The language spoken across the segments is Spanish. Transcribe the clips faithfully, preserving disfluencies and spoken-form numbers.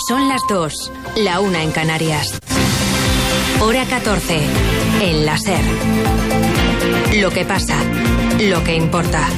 Son las dos, la una en Canarias. Hora catorce, en la SER. Lo que pasa, lo que importa.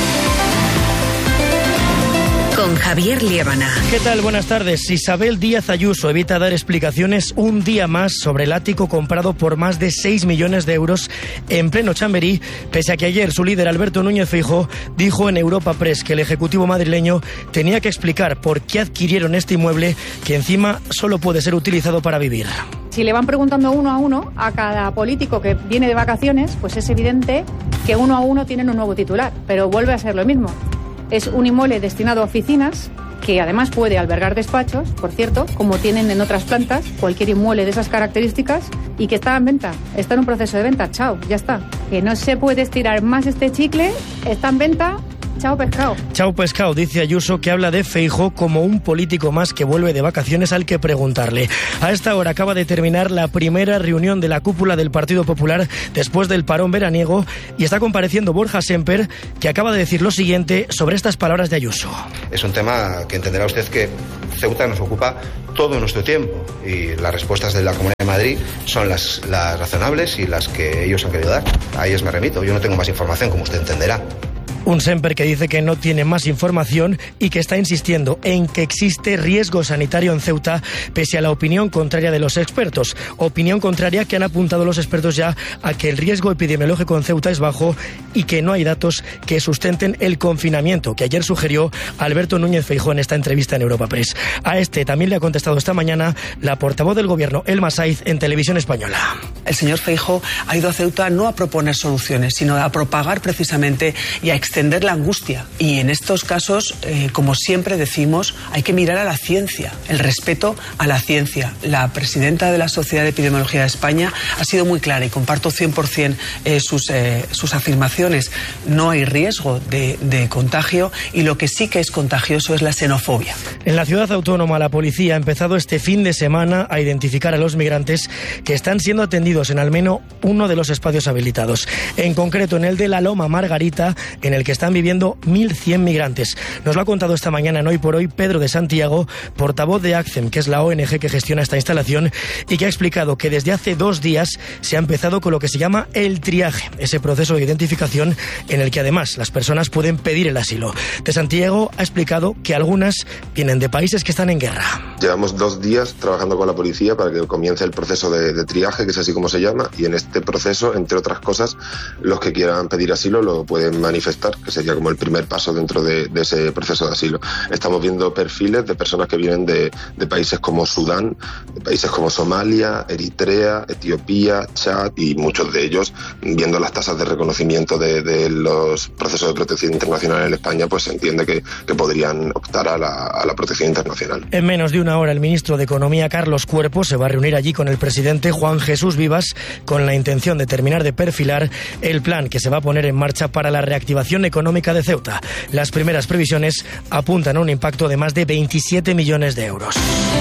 Con Javier Liébana. ¿Qué tal? Buenas tardes. Isabel Díaz Ayuso evita dar explicaciones un día más sobre el ático comprado por más de seis millones de euros en pleno Chamberí, pese a que ayer su líder Alberto Núñez Feijóo dijo en Europa Press que el Ejecutivo madrileño tenía que explicar por qué adquirieron este inmueble que encima solo puede ser utilizado para vivir. Si le van preguntando uno a uno a cada político que viene de vacaciones, pues es evidente que uno a uno tienen un nuevo titular, pero vuelve a ser lo mismo. Es un inmueble destinado a oficinas, que además puede albergar despachos, por cierto, como tienen en otras plantas, cualquier inmueble de esas características, y que está en venta, está en un proceso de venta, chao, ya está. Que no se puede estirar más este chicle, está en venta. Chao pescado. Chao pescado, dice Ayuso, que habla de Feijóo como un político más que vuelve de vacaciones al que preguntarle. A esta hora acaba de terminar la primera reunión de la cúpula del Partido Popular después del parón veraniego y está compareciendo Borja Sémper, que acaba de decir lo siguiente sobre estas palabras de Ayuso. Es un tema que entenderá usted que Ceuta nos ocupa todo nuestro tiempo y las respuestas de la Comunidad de Madrid son las, las razonables y las que ellos han querido dar. A ellas me remito, yo no tengo más información, como usted entenderá. Un Sémper que dice que no tiene más información y que está insistiendo en que existe riesgo sanitario en Ceuta, pese a la opinión contraria de los expertos. Opinión contraria que han apuntado los expertos ya a que el riesgo epidemiológico en Ceuta es bajo y que no hay datos que sustenten el confinamiento, que ayer sugirió Alberto Núñez Feijóo en esta entrevista en Europa Press. A este también le ha contestado esta mañana la portavoz del Gobierno, Elma Saiz, en Televisión Española. El señor Feijóo ha ido a Ceuta no a proponer soluciones, sino a propagar precisamente y a extender la angustia. Y en estos casos, eh, como siempre decimos, hay que mirar a la ciencia, el respeto a la ciencia. La presidenta de la Sociedad de Epidemiología de España ha sido muy clara y comparto cien por ciento eh, sus, eh, sus afirmaciones. No hay riesgo de, de contagio y lo que sí que es contagioso es la xenofobia. En la ciudad autónoma, la policía ha empezado este fin de semana a identificar a los migrantes que están siendo atendidos en al menos uno de los espacios habilitados. En concreto, en el de la Loma Margarita, en el que están viviendo mil cien migrantes. Nos lo ha contado esta mañana en Hoy por Hoy Pedro de Santiago, portavoz de ACCEM, que es la O N G que gestiona esta instalación, y que ha explicado que desde hace dos días se ha empezado con lo que se llama el triaje, ese proceso de identificación en el que además las personas pueden pedir el asilo. De Santiago ha explicado que algunas vienen de países que están en guerra. Llevamos dos días trabajando con la policía para que comience el proceso de, de triaje, que es así como se llama, y en este proceso, entre otras cosas, los que quieran pedir asilo lo pueden manifestar, que sería como el primer paso dentro de, de ese proceso de asilo. Estamos viendo perfiles de personas que vienen de, de países como Sudán, de países como Somalia, Eritrea, Etiopía, Chad, y muchos de ellos, viendo las tasas de reconocimiento de, de los procesos de protección internacional en España, pues se entiende que, que podrían optar a la, a la protección internacional. En menos de una hora, el ministro de Economía, Carlos Cuerpo, se va a reunir allí con el presidente Juan Jesús Vivas con la intención de terminar de perfilar el plan que se va a poner en marcha para la reactivación económica de Ceuta. Las primeras previsiones apuntan a un impacto de más de veintisiete millones de euros.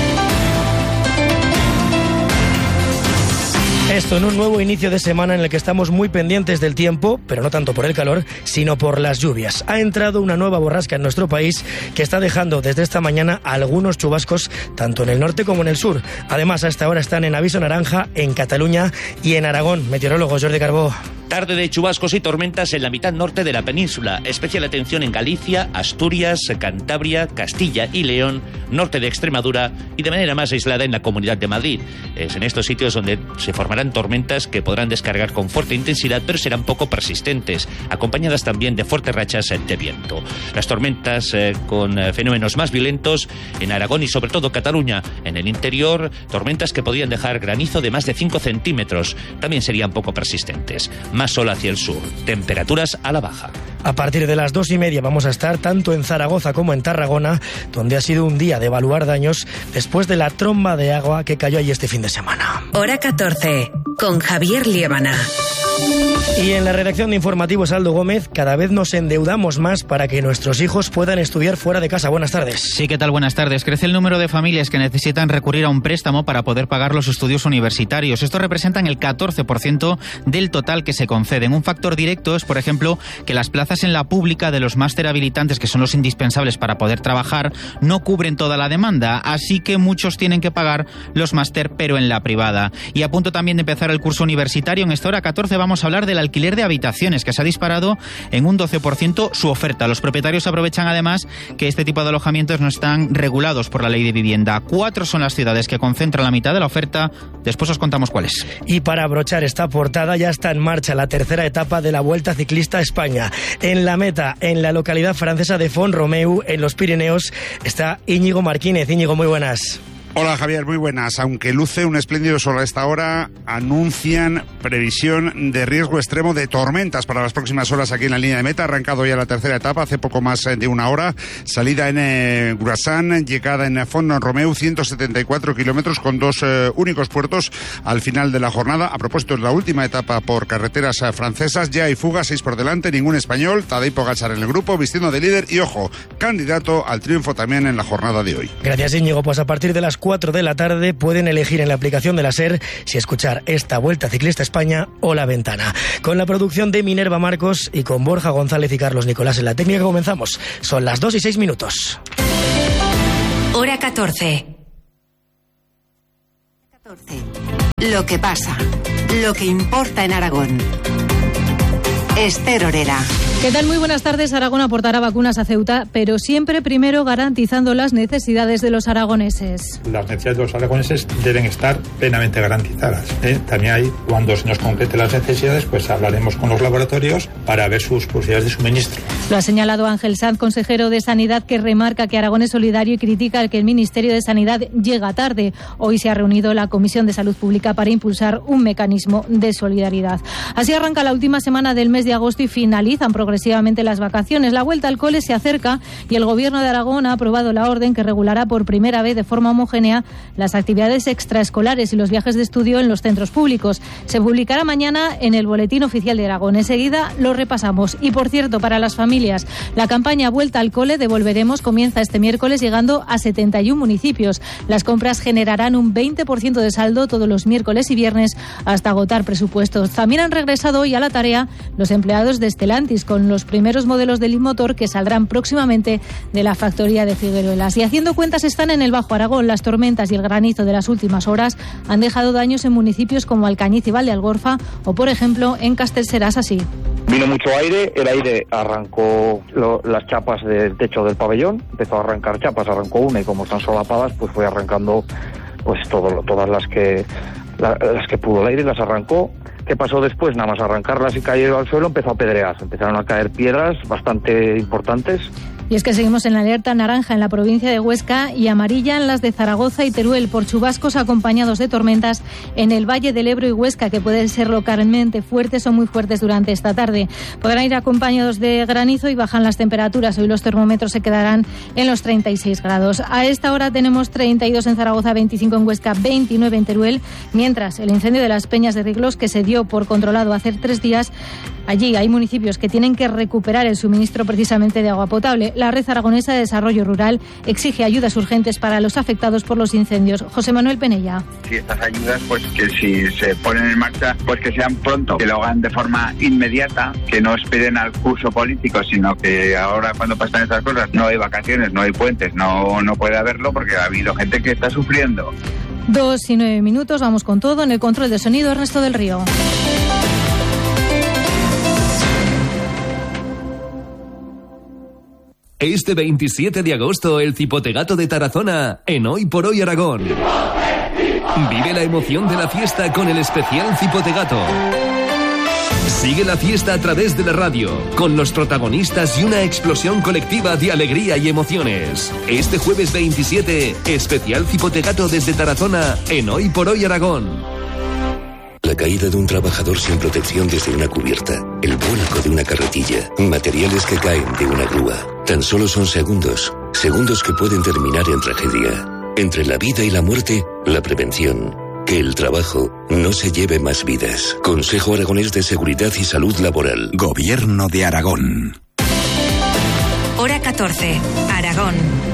Esto en un nuevo inicio de semana en el que estamos muy pendientes del tiempo, pero no tanto por el calor, sino por las lluvias. Ha entrado una nueva borrasca en nuestro país que está dejando desde esta mañana algunos chubascos tanto en el norte como en el sur. Además, a esta hora están en aviso naranja en Cataluña y en Aragón. Meteorólogo Jordi Carbó. Tarde de chubascos y tormentas en la mitad norte de la península. Especial atención en Galicia, Asturias, Cantabria, Castilla y León, norte de Extremadura y de manera más aislada en la Comunidad de Madrid. Es en estos sitios donde se formarán tormentas que podrán descargar con fuerte intensidad, pero serán poco persistentes, acompañadas también de fuertes rachas de viento. Las tormentas eh, con eh, fenómenos más violentos en Aragón y sobre todo Cataluña. En el interior, tormentas que podrían dejar granizo de más de cinco centímetros. También serían poco persistentes. Más sol hacia el sur, temperaturas a la baja. A partir de las dos y media vamos a estar tanto en Zaragoza como en Tarragona, donde ha sido un día de evaluar daños después de la tromba de agua que cayó allí este fin de semana. Hora catorce, con Javier Liébana. Y en la redacción de Informativos, Aldo Gómez, cada vez nos endeudamos más para que nuestros hijos puedan estudiar fuera de casa. Buenas tardes. Sí, ¿qué tal? Buenas tardes. Crece el número de familias que necesitan recurrir a un préstamo para poder pagar los estudios universitarios. Esto representa el catorce por ciento del total que se conceden. Un factor directo es, por ejemplo, que las plazas en la pública de los máster habilitantes, que son los indispensables para poder trabajar, no cubren toda la demanda. Así que muchos tienen que pagar los máster, pero en la privada. Y a punto también de empezar el curso universitario, en esta hora catorce vamos a hablar del alquiler de habitaciones, que se ha disparado en un doce por ciento su oferta. Los propietarios aprovechan además que este tipo de alojamientos no están regulados por la ley de vivienda. Cuatro son las ciudades que concentran la mitad de la oferta. Después os contamos cuáles. Y para abrochar esta portada, ya está en marcha la tercera etapa de la Vuelta Ciclista a España. En la meta, en la localidad francesa de Font-Romeu, en los Pirineos, está Íñigo Marquínez. Íñigo, muy buenas. Hola Javier, muy buenas. Aunque luce un espléndido sol a esta hora, anuncian previsión de riesgo extremo de tormentas para las próximas horas aquí en la línea de meta. Ha arrancado ya la tercera etapa hace poco más de una hora. Salida en eh, Grassan, llegada en Font-Romeu, ciento setenta y cuatro kilómetros con dos eh, únicos puertos al final de la jornada. A propósito, es la última etapa por carreteras eh, francesas. Ya hay fuga, seis por delante, ningún español. Tadej Pogačar en el grupo, vistiendo de líder y, ojo, candidato al triunfo también en la jornada de hoy. Gracias, Íñigo. Pues a partir de las cuatro de la tarde pueden elegir en la aplicación de la SER si escuchar esta Vuelta Ciclista a España o La Ventana. Con la producción de Minerva Marcos y con Borja González y Carlos Nicolás en la técnica comenzamos. Son las dos y seis minutos. Hora catorce. Lo que pasa, lo que importa en Aragón. Esther Orera. ¿Qué tal? Muy buenas tardes. Aragón aportará vacunas a Ceuta, pero siempre primero garantizando las necesidades de los aragoneses. Las necesidades de los aragoneses deben estar plenamente garantizadas, ¿eh? También hay, cuando se nos concreten las necesidades, pues hablaremos con los laboratorios para ver sus posibilidades de suministro. Lo ha señalado Ángel Sanz, consejero de Sanidad, que remarca que Aragón es solidario y critica que el Ministerio de Sanidad llega tarde. Hoy se ha reunido la Comisión de Salud Pública para impulsar un mecanismo de solidaridad. Así arranca la última semana del mes de agosto y finalizan progresivamente las vacaciones. La vuelta al cole se acerca y el Gobierno de Aragón ha aprobado la orden que regulará por primera vez de forma homogénea las actividades extraescolares y los viajes de estudio en los centros públicos. Se publicará mañana en el Boletín Oficial de Aragón. Enseguida lo repasamos. Y por cierto, para las familias, la campaña Vuelta al Cole Devolveremos comienza este miércoles llegando a setenta y un municipios. Las compras generarán un veinte por ciento de saldo todos los miércoles y viernes hasta agotar presupuestos. También han regresado hoy a la tarea los empleados de Stellantis con los primeros modelos del Leapmotor que saldrán próximamente de la factoría de Figueruelas. Y haciendo cuentas están en el Bajo Aragón. Las tormentas y el granizo de las últimas horas han dejado daños en municipios como Alcañiz y Valdealgorfa o, por ejemplo, en Castellserás así. Vino mucho aire, el aire arrancó lo, las chapas del techo del pabellón, empezó a arrancar chapas, arrancó una y como están solapadas, pues fue arrancando pues todo, todas las que la, las que pudo. El aire las arrancó. ¿Qué pasó después? Nada más arrancarlas y caer al suelo, empezó a pedrear. Empezaron a caer piedras bastante importantes. Y es que seguimos en la alerta naranja en la provincia de Huesca y amarilla en las de Zaragoza y Teruel por chubascos acompañados de tormentas en el Valle del Ebro y Huesca, que pueden ser localmente fuertes o muy fuertes durante esta tarde. Podrán ir acompañados de granizo y bajan las temperaturas. Hoy los termómetros se quedarán en los treinta y seis grados. A esta hora tenemos treinta y dos en Zaragoza, veinticinco en Huesca, veintinueve en Teruel, mientras el incendio de las Peñas de Riglos, que se dio por controlado hace tres días, allí hay municipios que tienen que recuperar el suministro precisamente de agua potable. La Red Aragonesa de Desarrollo Rural exige ayudas urgentes para los afectados por los incendios. José Manuel Penella. Si estas ayudas, pues que si se ponen en marcha, pues que sean pronto, que lo hagan de forma inmediata, que no esperen al curso político, sino que ahora cuando pasan estas cosas no hay vacaciones, no hay puentes, no, no puede haberlo porque ha habido gente que está sufriendo. Dos y nueve minutos, vamos con todo. En el control de sonido, Ernesto del Río. Este veintisiete de agosto, el Cipotegato de Tarazona, en Hoy por Hoy Aragón. Vive la emoción de la fiesta con el especial Cipotegato. Sigue la fiesta a través de la radio, con los protagonistas y una explosión colectiva de alegría y emociones. Este jueves veintisiete, especial Cipotegato desde Tarazona, en Hoy por Hoy Aragón. La caída de un trabajador sin protección desde una cubierta, el vuelco de una carretilla, materiales que caen de una grúa. Tan solo son segundos, segundos que pueden terminar en tragedia. Entre la vida y la muerte, la prevención. Que el trabajo no se lleve más vidas. Consejo Aragonés de Seguridad y Salud Laboral. Gobierno de Aragón. Hora catorce. Aragón.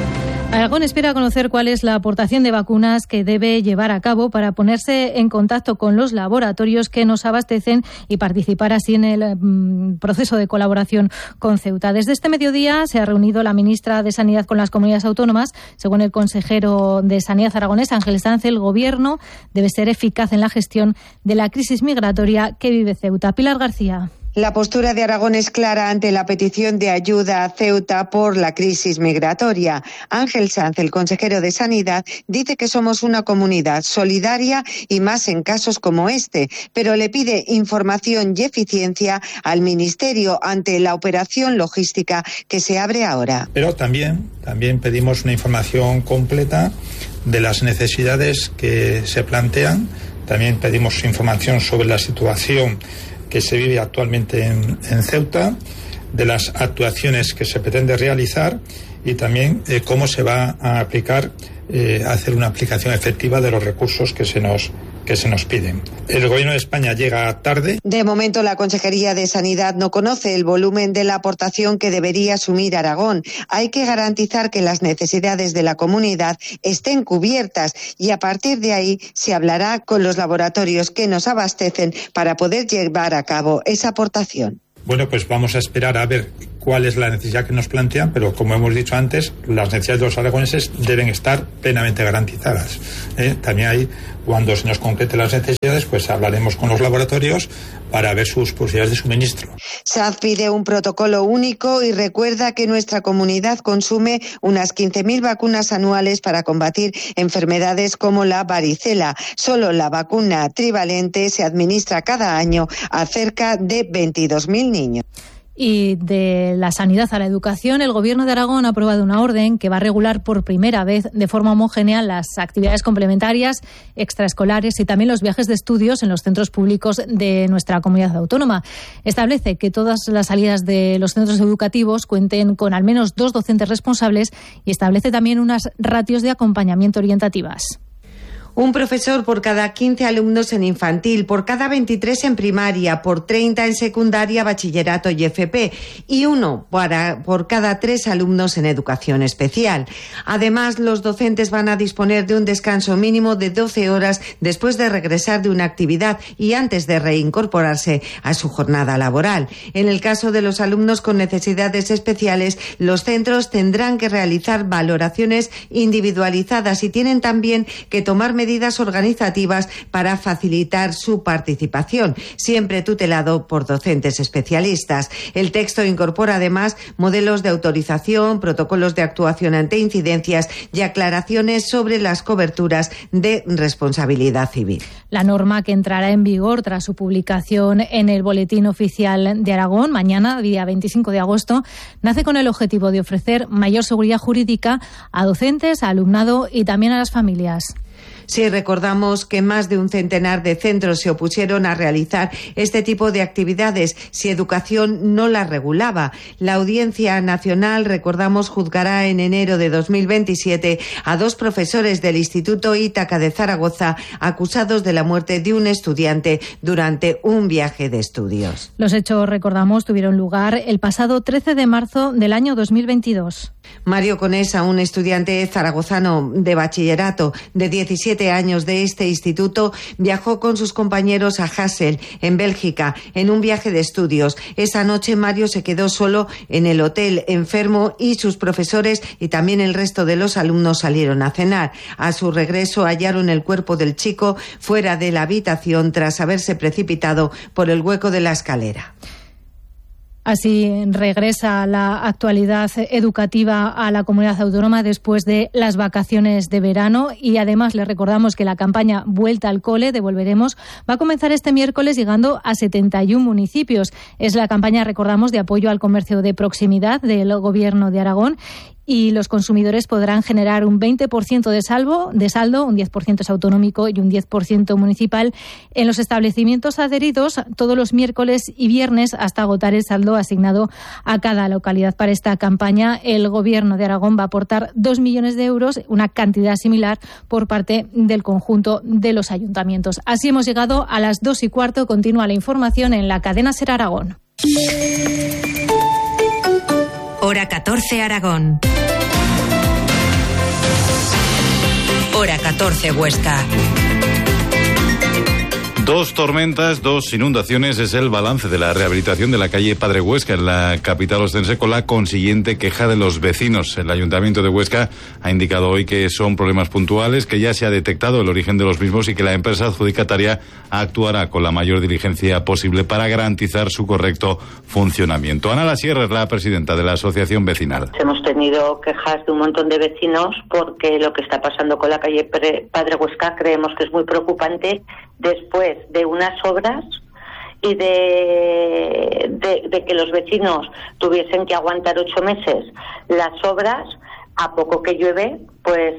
Aragón espera conocer cuál es la aportación de vacunas que debe llevar a cabo para ponerse en contacto con los laboratorios que nos abastecen y participar así en el mm, proceso de colaboración con Ceuta. Desde este mediodía se ha reunido la ministra de Sanidad con las comunidades autónomas. Según el consejero de Sanidad aragonés, Ángel Sanz, el Gobierno debe ser eficaz en la gestión de la crisis migratoria que vive Ceuta. Pilar García. La postura de Aragón es clara ante la petición de ayuda a Ceuta por la crisis migratoria. Ángel Sanz, el consejero de Sanidad, dice que somos una comunidad solidaria y más en casos como este, pero le pide información y eficiencia al Ministerio ante la operación logística que se abre ahora. Pero también, también pedimos una información completa de las necesidades que se plantean. También pedimos información sobre la situación que se vive actualmente en, en Ceuta, de las actuaciones que se pretende realizar y también eh, cómo se va a aplicar, eh, hacer una aplicación efectiva de los recursos que se nos que se nos piden. El Gobierno de España llega tarde. De momento, la Consejería de Sanidad no conoce el volumen de la aportación que debería asumir Aragón. Hay que garantizar que las necesidades de la comunidad estén cubiertas y a partir de ahí se hablará con los laboratorios que nos abastecen para poder llevar a cabo esa aportación. Bueno, pues vamos a esperar a ver cuál es la necesidad que nos plantean, pero como hemos dicho antes, las necesidades de los aragoneses deben estar plenamente garantizadas. ¿eh? También hay, cuando se nos concreten las necesidades, pues hablaremos con los laboratorios para ver sus posibilidades de suministro. Sanz pide un protocolo único y recuerda que nuestra comunidad consume unas quince mil vacunas anuales para combatir enfermedades como la varicela. Solo la vacuna trivalente se administra cada año a cerca de veintidós mil niños. Y de la sanidad a la educación, el Gobierno de Aragón ha aprobado una orden que va a regular por primera vez de forma homogénea las actividades complementarias, extraescolares y también los viajes de estudios en los centros públicos de nuestra comunidad autónoma. Establece que todas las salidas de los centros educativos cuenten con al menos dos docentes responsables y establece también unas ratios de acompañamiento orientativas. Un profesor por cada quince alumnos en infantil, por cada veintitrés en primaria, por treinta en secundaria, bachillerato y F P y uno para, por cada tres alumnos en educación especial. Además, los docentes van a disponer de un descanso mínimo de doce horas después de regresar de una actividad y antes de reincorporarse a su jornada laboral. En el caso de los alumnos con necesidades especiales, los centros tendrán que realizar valoraciones individualizadas y tienen también que tomar medidas medidas organizativas para facilitar su participación, siempre tutelado por docentes especialistas. El texto incorpora además modelos de autorización, protocolos de actuación ante incidencias y aclaraciones sobre las coberturas de responsabilidad civil. La norma, que entrará en vigor tras su publicación en el Boletín Oficial de Aragón, mañana, día veinticinco de agosto, nace con el objetivo de ofrecer mayor seguridad jurídica a docentes, a alumnado y también a las familias. Sí, recordamos que más de un centenar de centros se opusieron a realizar este tipo de actividades si Educación no las regulaba. La Audiencia Nacional, recordamos, juzgará en enero de dos mil veintisiete a dos profesores del Instituto Ítaca de Zaragoza acusados de la muerte de un estudiante durante un viaje de estudios. Los hechos, recordamos, tuvieron lugar el pasado trece de marzo del año dos mil veintidós. Mario Conesa, un estudiante zaragozano de bachillerato de diecisiete años de este instituto, viajó con sus compañeros a Hasselt, en Bélgica, en un viaje de estudios. Esa noche Mario se quedó solo en el hotel, enfermo, y sus profesores y también el resto de los alumnos salieron a cenar. A su regreso hallaron el cuerpo del chico fuera de la habitación tras haberse precipitado por el hueco de la escalera. Así regresa la actualidad educativa a la comunidad autónoma después de las vacaciones de verano y además les recordamos que la campaña Vuelta al Cole, Devolveremos, va a comenzar este miércoles llegando a setenta y uno municipios. Es la campaña, recordamos, de apoyo al comercio de proximidad del Gobierno de Aragón y los consumidores podrán generar un veinte por ciento de salvo, de saldo, un diez por ciento es autonómico y un diez por ciento municipal, en los establecimientos adheridos todos los miércoles y viernes hasta agotar el saldo asignado a cada localidad. Para esta campaña, el Gobierno de Aragón va a aportar dos millones de euros, una cantidad similar por parte del conjunto de los ayuntamientos. Así hemos llegado a las dos y cuarto. Continúa la información en la cadena SER Aragón. Hora catorce Aragón. Hora catorce Huesca. Dos tormentas, dos inundaciones es el balance de la rehabilitación de la calle Padre Huesca en la capital ostense, con la consiguiente queja de los vecinos. El Ayuntamiento de Huesca ha indicado hoy que son problemas puntuales, que ya se ha detectado el origen de los mismos y que la empresa adjudicataria actuará con la mayor diligencia posible para garantizar su correcto funcionamiento. Ana Lasierra es la presidenta de la asociación vecinal. Hemos tenido quejas de un montón de vecinos porque lo que está pasando con la calle Padre Huesca creemos que es muy preocupante después de unas obras y de, de, de que los vecinos tuviesen que aguantar ocho meses las obras. A poco que llueve, pues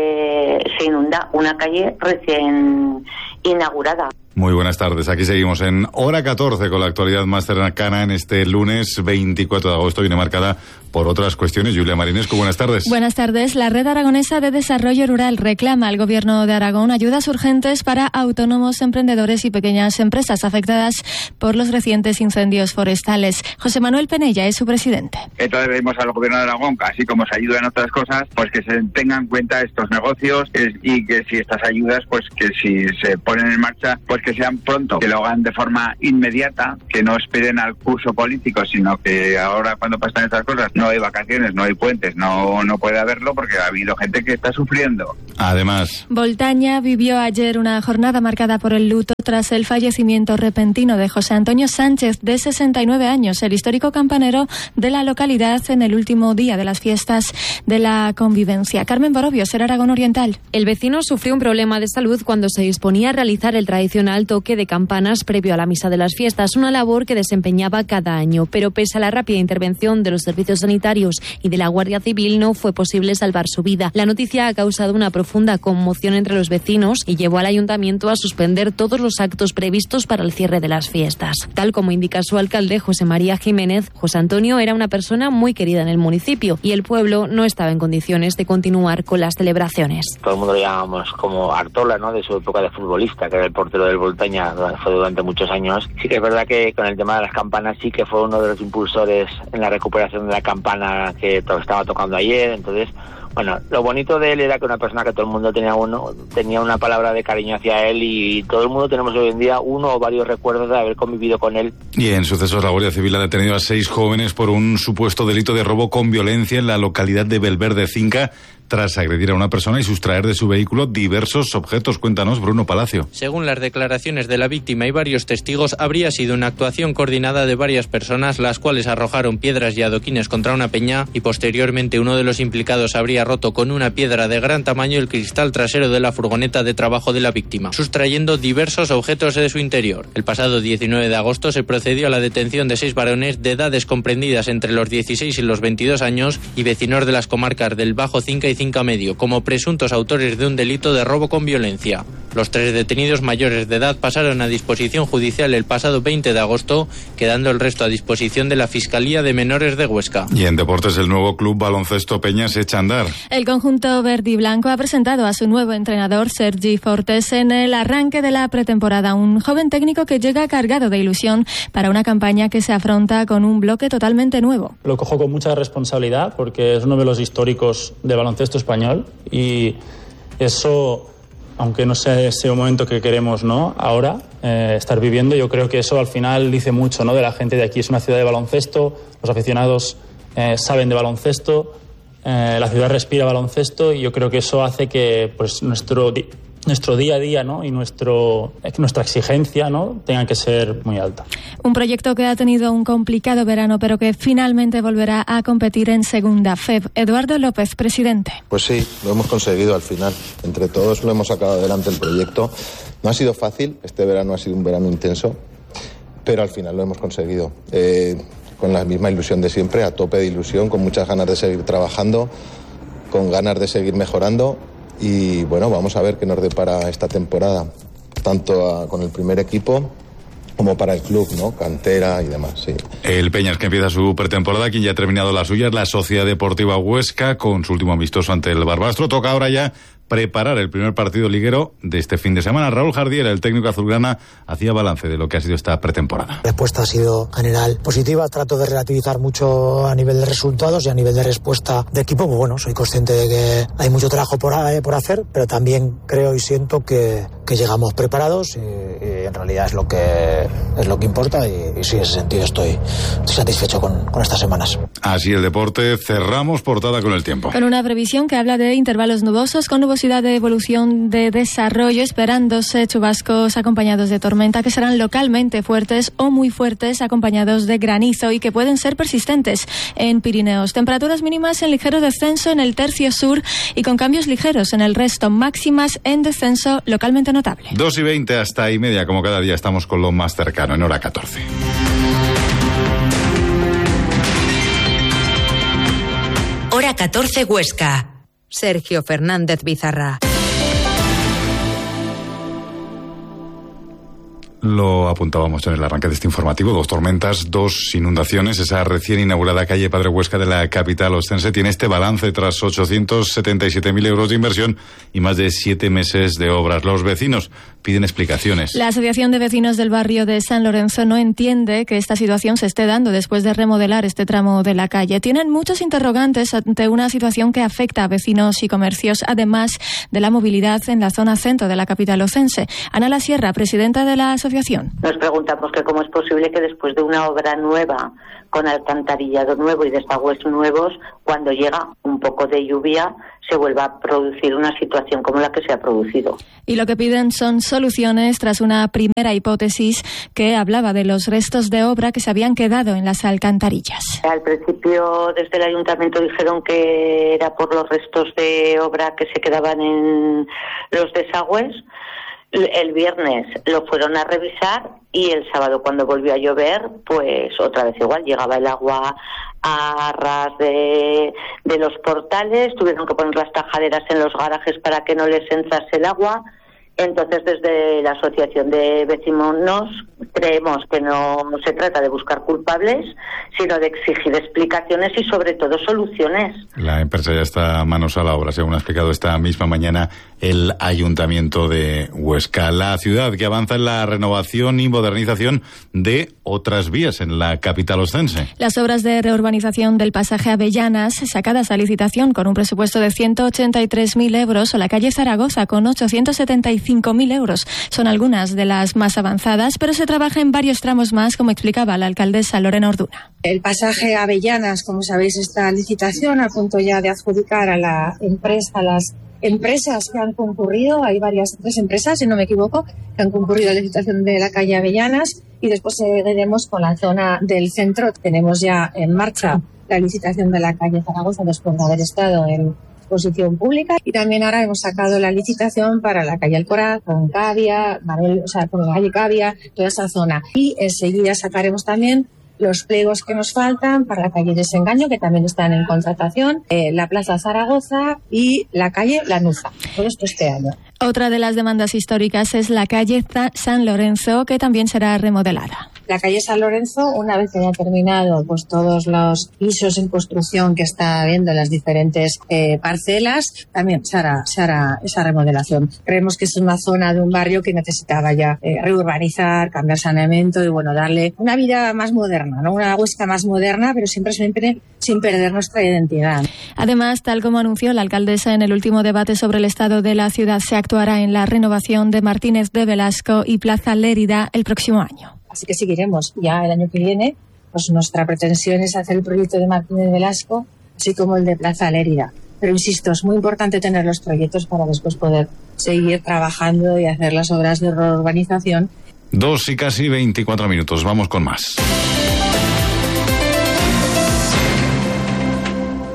eh, se inunda una calle recién inaugurada. Muy buenas tardes, aquí seguimos en Hora catorce con la actualidad más cercana en este lunes veinticuatro de agosto. Viene marcada por otras cuestiones. Julia Marinescu, buenas tardes. Buenas tardes. La Red Aragonesa de Desarrollo Rural reclama al Gobierno de Aragón ayudas urgentes para autónomos, emprendedores y pequeñas empresas afectadas por los recientes incendios forestales. José Manuel Penella es su presidente. Entonces pedimos al Gobierno de Aragón, así como se ayuda en otras cosas, pues que se tengan en cuenta estos negocios y que si estas ayudas, pues que si se ponen en marcha, pues que sean pronto, que lo hagan de forma inmediata, que no esperen al curso político, sino que ahora cuando pasan estas cosas no hay vacaciones, no hay puentes, no, no puede haberlo porque ha habido gente que está sufriendo. Además, Voltaña vivió ayer una jornada marcada por el luto tras el fallecimiento repentino de José Antonio Sánchez, de sesenta y nueve años, el histórico campanero de la localidad, en el último día de las fiestas de la convivencia. Carmen Borobio, SER Aragón Oriental. El vecino sufrió un problema de salud cuando se disponía a realizar el tradicional toque de campanas previo a la misa de las fiestas, una labor que desempeñaba cada año, pero pese a la rápida intervención de los servicios sanitarios y de la Guardia Civil no fue posible salvar su vida. La noticia ha causado una profunda conmoción entre los vecinos y llevó al ayuntamiento a suspender todos los actos previstos para el cierre de las fiestas. Tal como indica su alcalde, José María Jiménez, José Antonio era una persona muy querida en el municipio y el pueblo no estaba en condiciones de continuar con las celebraciones. Todo el mundo lo llamábamos como Artola, ¿no?, de su época de futbolista, que era el portero del Voltaña, fue durante muchos años. Sí que es verdad que con el tema de las campanas sí que fue uno de los impulsores en la recuperación de la campana que estaba tocando ayer. Entonces, bueno, lo bonito de él era que una persona que todo el mundo tenía uno tenía una palabra de cariño hacia él, y todo el mundo tenemos hoy en día uno o varios recuerdos de haber convivido con él. Y en sucesos, la Guardia Civil ha detenido a seis jóvenes por un supuesto delito de robo con violencia en la localidad de Belverde Cinca, tras agredir a una persona y sustraer de su vehículo diversos objetos. Cuéntanos, Bruno Palacio. Según las declaraciones de la víctima y varios testigos, habría sido una actuación coordinada de varias personas, las cuales arrojaron piedras y adoquines contra una peña, y posteriormente uno de los implicados habría roto con una piedra de gran tamaño el cristal trasero de la furgoneta de trabajo de la víctima, sustrayendo diversos objetos de su interior. El pasado diecinueve de agosto se procedió a la detención de seis varones de edades comprendidas entre los dieciséis y los veintidós años y vecinos de las comarcas del Bajo Cinca y Cinca Medio como presuntos autores de un delito de robo con violencia. Los tres detenidos mayores de edad pasaron a disposición judicial el pasado veinte de agosto, quedando el resto a disposición de la Fiscalía de Menores de Huesca. Y en deportes, el nuevo club baloncesto Peña se echa a andar. El conjunto verde y blanco ha presentado a su nuevo entrenador, Sergi Fortes, en el arranque de la pretemporada, un joven técnico que llega cargado de ilusión para una campaña que se afronta con un bloque totalmente nuevo. Lo cojo con mucha responsabilidad porque es uno de los históricos del baloncesto español, y eso, aunque no sea ese momento que queremos, ¿no?, ahora eh, estar viviendo, yo creo que eso al final dice mucho, ¿no?, de la gente de aquí. Es una ciudad de baloncesto, los aficionados eh, saben de baloncesto, eh, la ciudad respira baloncesto, y yo creo que eso hace que pues nuestro di- nuestro día a día, ¿no?, y nuestro nuestra exigencia, ¿no?, tengan que ser muy alta. Un proyecto que ha tenido un complicado verano, pero que finalmente volverá a competir en segunda. F E B, Eduardo López, presidente. Pues sí, lo hemos conseguido al final. Entre todos lo hemos sacado adelante el proyecto. No ha sido fácil, este verano ha sido un verano intenso, pero al final lo hemos conseguido. Eh, con la misma ilusión de siempre, a tope de ilusión, con muchas ganas de seguir trabajando, con ganas de seguir mejorando y bueno, vamos a ver qué nos depara esta temporada, tanto a, con el primer equipo como para el club, ¿no? Cantera y demás, sí. El Peñas que empieza su pretemporada, quien ya ha terminado la suya es la Sociedad Deportiva Huesca, con su último amistoso ante el Barbastro. Toca ahora ya preparar el primer partido liguero de este fin de semana. Raúl Jardiera, el técnico azulgrana, hacía balance de lo que ha sido esta pretemporada. La respuesta ha sido general positiva. Trato de relativizar mucho a nivel de resultados y a nivel de respuesta de equipo. Pues bueno, soy consciente de que hay mucho trabajo por, por hacer, pero también creo y siento que, que llegamos preparados y, y en realidad es lo que es lo que importa y, y sí, en ese sentido estoy, estoy satisfecho con, con estas semanas. Así el deporte. Cerramos portada con el tiempo. Con una previsión que habla de intervalos nubosos con nubosidad de evolución de desarrollo, esperándose chubascos acompañados de tormenta que serán localmente fuertes o muy fuertes acompañados de granizo y que pueden ser persistentes en Pirineos. Temperaturas mínimas en ligero descenso en el tercio sur y con cambios ligeros en el resto, máximas en descenso localmente notable. Dos y veinte hasta y media, como cada día estamos con lo más cercano, en hora catorce. Hora catorce Huesca. Sergio Fernández Bizarra. Lo apuntábamos en el arranque de este informativo, dos tormentas, dos inundaciones. Esa recién inaugurada calle Padre Huesca de la capital ostense tiene este balance tras ochocientos setenta y siete mil euros de inversión y más de siete meses de obras. Los vecinos piden explicaciones. La Asociación de Vecinos del barrio de San Lorenzo no entiende que esta situación se esté dando después de remodelar este tramo de la calle. Tienen muchos interrogantes ante una situación que afecta a vecinos y comercios, además de la movilidad en la zona centro de la capital ostense. Ana La Sierra, presidenta de la asociación. Nos preguntamos que cómo es posible que después de una obra nueva, con alcantarillado nuevo y desagües nuevos, cuando llega un poco de lluvia, se vuelva a producir una situación como la que se ha producido. Y lo que piden son soluciones tras una primera hipótesis que hablaba de los restos de obra que se habían quedado en las alcantarillas. Al principio, desde el ayuntamiento dijeron que era por los restos de obra que se quedaban en los desagües. El viernes lo fueron a revisar y el sábado, cuando volvió a llover, pues otra vez igual, llegaba el agua a ras de, de los portales, tuvieron que poner las tajaderas en los garajes para que no les entrase el agua. Entonces, desde la Asociación de Vecinos creemos que no se trata de buscar culpables, sino de exigir explicaciones y, sobre todo, soluciones. La empresa ya está manos a la obra, según ha explicado esta misma mañana el Ayuntamiento de Huesca. La ciudad que avanza en la renovación y modernización de otras vías en la capital ostense. Las obras de reurbanización del pasaje Avellanas, sacadas a licitación con un presupuesto de ciento ochenta y tres mil euros, o la calle Zaragoza con ochocientos setenta y cinco mil euros. Son algunas de las más avanzadas, pero se trabaja en varios tramos más, como explicaba la alcaldesa Lorena Orduna. El pasaje Avellanas, como sabéis, está licitación a punto ya de adjudicar a la empresa, a las empresas que han concurrido. Hay varias, tres empresas, si no me equivoco, que han concurrido a la licitación de la calle Avellanas, y después seguiremos con la zona del centro. Tenemos ya en marcha la licitación de la calle Zaragoza después de haber estado en exposición pública, y también ahora hemos sacado la licitación para la calle Alcoraz, con Cavia, Marel, o sea, con la calle Cavia, toda esa zona. Y enseguida sacaremos también los pliegos que nos faltan para la calle Desengaño, que también están en contratación, eh, la plaza Zaragoza y la calle Lanuza. Todo esto este año. Otra de las demandas históricas es la calle San Lorenzo, que también será remodelada. La calle San Lorenzo, una vez que haya terminado pues todos los pisos en construcción que está habiendo en las diferentes eh, parcelas, también se hará, se hará esa remodelación. Creemos que es una zona de un barrio que necesitaba ya eh, reurbanizar, cambiar saneamiento y bueno, darle una vida más moderna, ¿no? Una Huesca más moderna, pero siempre, siempre sin perder nuestra identidad. Además, tal como anunció la alcaldesa en el último debate sobre el estado de la ciudad, se actuará en la renovación de Martínez de Velasco y Plaza Lérida el próximo año. Así que seguiremos ya el año que viene. Pues nuestra pretensión es hacer el proyecto de Martínez de Velasco, así como el de Plaza Lérida. Pero insisto, es muy importante tener los proyectos para después poder seguir trabajando y hacer las obras de reurbanización. Dos y casi veinticuatro minutos. Vamos con más.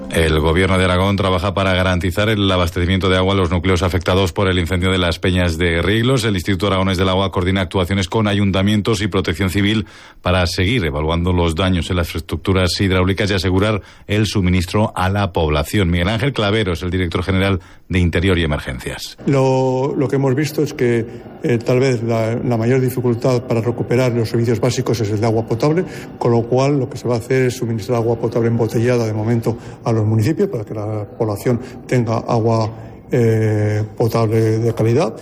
El Gobierno de Aragón trabaja para garantizar el abastecimiento de agua a los núcleos afectados por el incendio de las Peñas de Riglos. El Instituto Aragonés del Agua coordina actuaciones con ayuntamientos y Protección Civil para seguir evaluando los daños en las infraestructuras hidráulicas y asegurar el suministro a la población. Miguel Ángel Clavero es el director general de Interior y Emergencias. Lo, lo que hemos visto es que eh, tal vez la, la mayor dificultad para recuperar los servicios básicos es el de agua potable, con lo cual lo que se va a hacer es suministrar agua potable embotellada de momento a los municipios para que la población tenga agua eh, potable de calidad,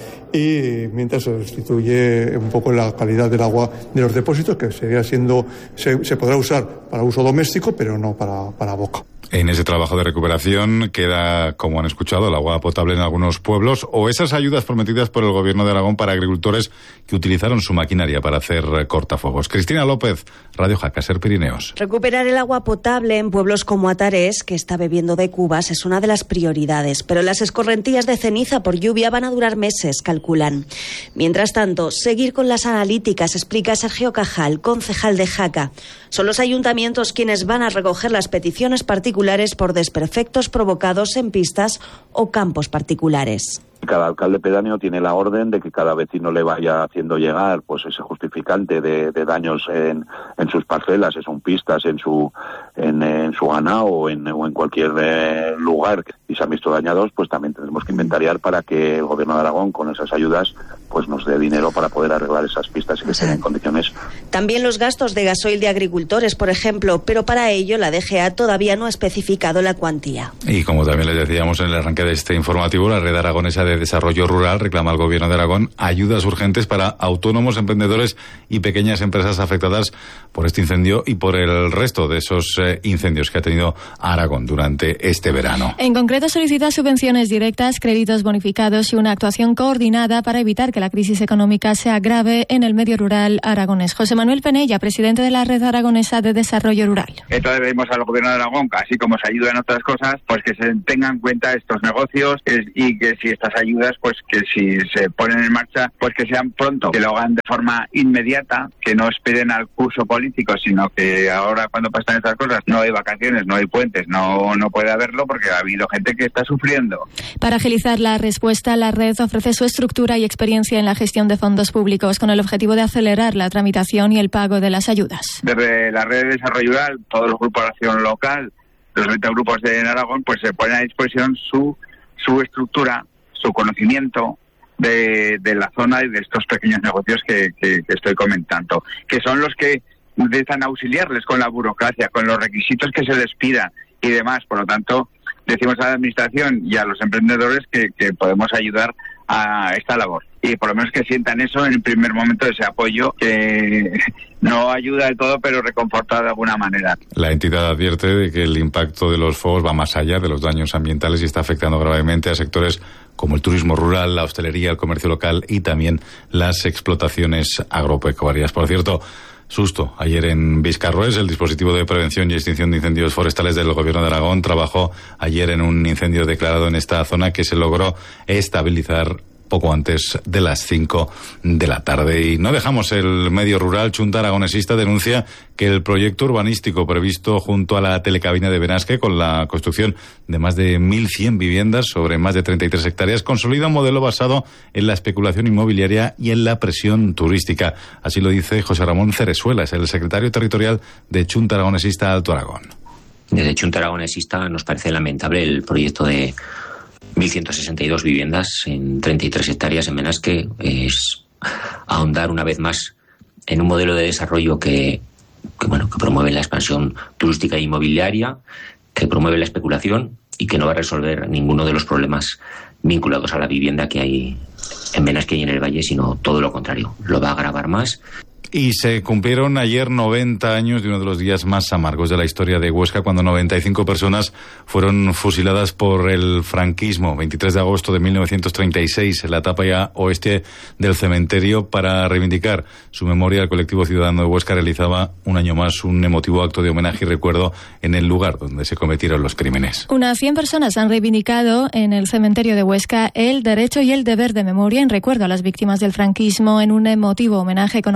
y mientras se restituye un poco la calidad del agua de los depósitos, que seguirá siendo, se, se podrá usar para uso doméstico, pero no para, para boca. En ese trabajo de recuperación queda, como han escuchado, el agua potable en algunos pueblos o esas ayudas prometidas por el Gobierno de Aragón para agricultores que utilizaron su maquinaria para hacer cortafuegos. Cristina López, Radio Jaca, Ser Pirineos. Recuperar el agua potable en pueblos como Atares, que está bebiendo de cubas, es una de las prioridades, pero las escorrentías de ceniza por lluvia van a durar meses, calculan. Mientras tanto, seguir con las analíticas, explica Sergio Cajal, concejal de Jaca. Son los ayuntamientos quienes van a recoger las peticiones particulares por desperfectos provocados en pistas o campos particulares. Cada alcalde pedáneo tiene la orden de que cada vecino le vaya haciendo llegar pues ese justificante de, de daños en, en sus parcelas, en pistas, en su en, en su ganado o en, o en cualquier eh, lugar y se han visto dañados, pues también tenemos que inventariar para que el Gobierno de Aragón con esas ayudas pues nos dé dinero para poder arreglar esas pistas y que estén en condiciones. También los gastos de gasoil de agricultores, por ejemplo, pero para ello la D G A todavía no ha especificado la cuantía. Y como también les decíamos en el arranque de este informativo, la Red Aragonesa de Desarrollo Rural reclama al Gobierno de Aragón ayudas urgentes para autónomos, emprendedores y pequeñas empresas afectadas por este incendio y por el resto de esos eh, incendios que ha tenido Aragón durante este verano. En concreto solicita subvenciones directas, créditos bonificados y una actuación coordinada para evitar que la crisis económica se agrave en el medio rural aragonés. José Manuel Penella, presidente de la Red Aragonesa de Desarrollo Rural. Entonces pedimos al Gobierno de Aragón, así como se ayuda en otras cosas, pues que se tengan en cuenta estos negocios y que si estas ayudas, pues que si se ponen en marcha, pues que sean pronto, que lo hagan de forma inmediata, que no esperen al curso político, sino que ahora cuando pasan estas cosas no hay vacaciones, no hay puentes, no, no puede haberlo porque ha habido gente que está sufriendo. Para agilizar la respuesta, la red ofrece su estructura y experiencia en la gestión de fondos públicos con el objetivo de acelerar la tramitación y el pago de las ayudas. Desde la red de desarrollo rural, todos los grupos de acción local, los veinte grupos de Aragón, pues se ponen a disposición su, su estructura, su conocimiento de, de la zona y de estos pequeños negocios que, que, que estoy comentando, que son los que necesitan auxiliarles con la burocracia, con los requisitos que se les pida y demás. Por lo tanto, decimos a la Administración y a los emprendedores que, que podemos ayudar a esta labor. Y por lo menos que sientan eso en el primer momento, ese apoyo que no ayuda del todo, pero reconforta de alguna manera. La entidad advierte de que el impacto de los fuegos va más allá de los daños ambientales y está afectando gravemente a sectores como el turismo rural, la hostelería, el comercio local y también las explotaciones agropecuarias. Por cierto, susto. Ayer en Vizcarroés, el dispositivo de prevención y extinción de incendios forestales del Gobierno de Aragón trabajó ayer en un incendio declarado en esta zona que se logró estabilizar poco antes de las cinco de la tarde. Y no dejamos el medio rural. Chunta Aragonesista denuncia que el proyecto urbanístico previsto junto a la telecabina de Benasque, con la construcción de más de mil cien viviendas sobre más de treinta y tres hectáreas, consolida un modelo basado en la especulación inmobiliaria y en la presión turística. Así lo dice José Ramón Cerezuelas, el secretario territorial de Chunta Aragonesista Alto Aragón. Desde Chunta Aragonesista nos parece lamentable el proyecto de mil ciento sesenta y dos viviendas en treinta y tres hectáreas en Benasque. Es ahondar una vez más en un modelo de desarrollo que, que, bueno, que promueve la expansión turística e inmobiliaria, que promueve la especulación y que no va a resolver ninguno de los problemas vinculados a la vivienda que hay en Benasque y en el Valle, sino todo lo contrario, lo va a agravar más. Y se cumplieron ayer noventa años de uno de los días más amargos de la historia de Huesca, cuando noventa y cinco personas fueron fusiladas por el franquismo. veintitrés de agosto de mil novecientos treinta y seis, en la tapa oeste del cementerio. Para reivindicar su memoria, el colectivo ciudadano de Huesca realizaba un año más un emotivo acto de homenaje y recuerdo en el lugar donde se cometieron los crímenes. Unas cien personas han reivindicado en el cementerio de Huesca el derecho y el deber de memoria en recuerdo a las víctimas del franquismo, en un emotivo homenaje con ofrenda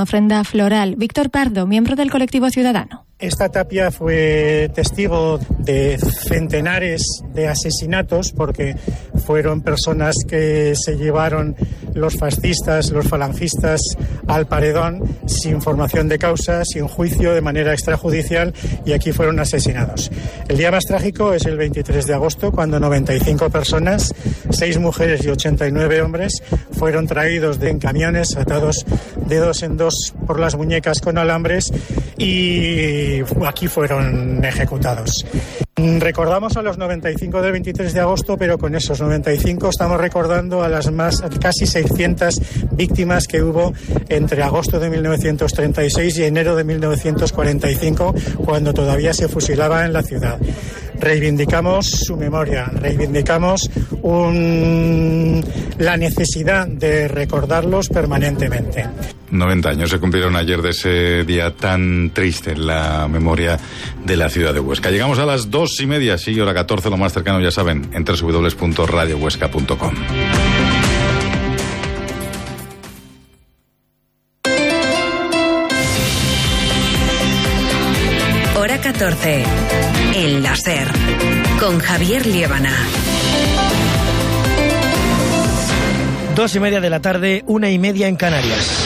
tapia floral. Víctor Pardo, miembro del colectivo Ciudadano. Esta tapia fue testigo de centenares de asesinatos porque fueron personas que se llevaron los fascistas, los falangistas al paredón sin formación de causa, sin juicio, de manera extrajudicial, y aquí fueron asesinados. El día más trágico es el veintitrés de agosto, cuando noventa y cinco personas, seis mujeres y ochenta y nueve hombres, fueron traídos en camiones atados de dos en dos por las muñecas con alambres y aquí fueron ejecutados. Recordamos a los noventa y cinco del veintitrés de agosto, pero con esos noventa y cinco estamos recordando a las más casi seiscientas víctimas que hubo entre agosto de mil novecientos treinta y seis y enero de mil novecientos cuarenta y cinco, cuando todavía se fusilaba en la ciudad. Reivindicamos su memoria, reivindicamos un... la necesidad de recordarlos permanentemente. noventa años se cumplieron ayer de ese día tan triste en la memoria de la ciudad de Huesca. Llegamos a las dos y media, sí, hora catorce, lo más cercano ya saben, en doble u doble u doble u punto radio huesca punto com. Hora catorce, en la SER, con Javier Liébana. Dos y media de la tarde, una y media en Canarias.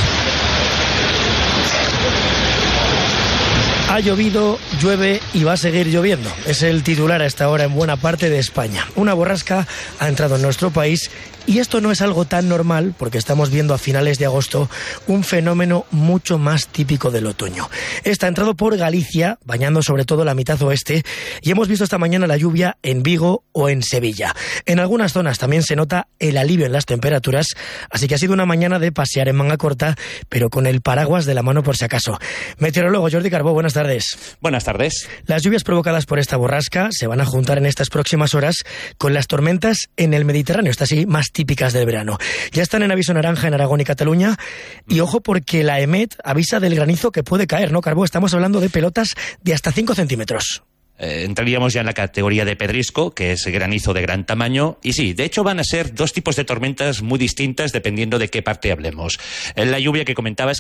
Ha llovido, llueve y va a seguir lloviendo. Es el titular a esta hora en buena parte de España. Una borrasca ha entrado en nuestro país y esto no es algo tan normal porque estamos viendo a finales de agosto un fenómeno mucho más típico del otoño. Esta ha entrado por Galicia, bañando sobre todo la mitad oeste, y hemos visto esta mañana la lluvia en Vigo o en Sevilla. En algunas zonas también se nota el alivio en las temperaturas, así que ha sido una mañana de pasear en manga corta, pero con el paraguas de la mano por si acaso. Meteorólogo Jordi Carbó, buenas tardes. Buenas tardes. Las lluvias provocadas por esta borrasca se van a juntar en estas próximas horas con las tormentas en el Mediterráneo, estas sí más típicas del verano. Ya están en aviso naranja en Aragón y Cataluña, y ojo porque la EMET avisa del granizo que puede caer, ¿no, Carbó? Estamos hablando de pelotas de hasta cinco centímetros. Eh, entraríamos ya en la categoría de pedrisco, que es granizo de gran tamaño, y sí, de hecho van a ser dos tipos de tormentas muy distintas dependiendo de qué parte hablemos. La lluvia que comentabas